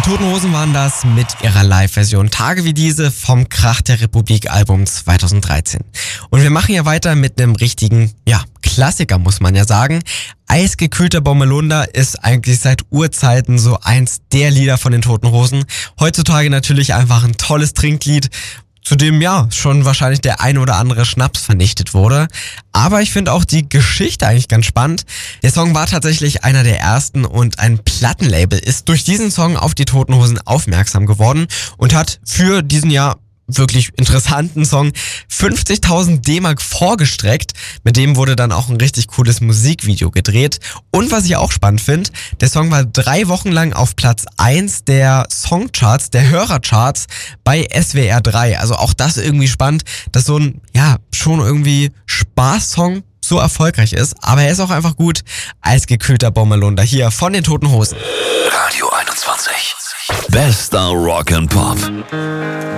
Toten Hosen waren das mit ihrer Live-Version Tage wie diese vom Krach der Republik Album 2013. Und wir machen ja weiter mit einem richtigen, Klassiker, muss man ja sagen. Eisgekühlter Bommerlunder ist eigentlich seit Urzeiten so eins der Lieder von den Toten Hosen. Heutzutage natürlich einfach ein tolles Trinklied, zu dem schon wahrscheinlich der ein oder andere Schnaps vernichtet wurde. Aber ich finde auch die Geschichte eigentlich ganz spannend. Der Song war tatsächlich einer der ersten und ein Plattenlabel ist durch diesen Song auf die Toten Hosen aufmerksam geworden und hat für diesen wirklich interessanten Song 50.000 D-Mark vorgestreckt. Mit dem wurde dann auch ein richtig cooles Musikvideo gedreht. Und was ich auch spannend finde, der Song war 3 Wochen lang auf Platz 1 der Songcharts, der Hörercharts bei SWR 3. Also auch das irgendwie spannend, dass so ein, schon irgendwie Spaßsong so erfolgreich ist. Aber er ist auch einfach gut. Eisgekühlter Bommerlunder hier von den Toten Hosen. Radio 21. Bester Rock and Pop.